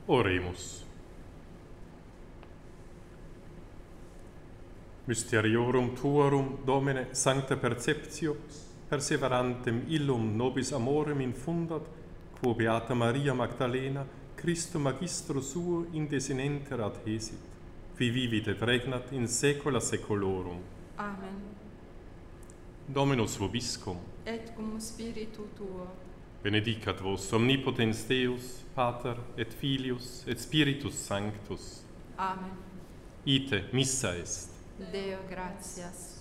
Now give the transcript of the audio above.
Oremus. Mysteriorum tuorum, Domine, sancta perceptio, perseverantem illum nobis amorem infundat, quo Beata Maria Magdalena, Christum magistro suo in desinenter adhesit, qui vivit et regnat in saecula saeculorum. Amen. Dominus vobiscum, Et cum spiritu tuo. benedicat vos omnipotens Deus, Pater et Filius et Spiritus Sanctus. Amen. Ite missa est. Deo gratias.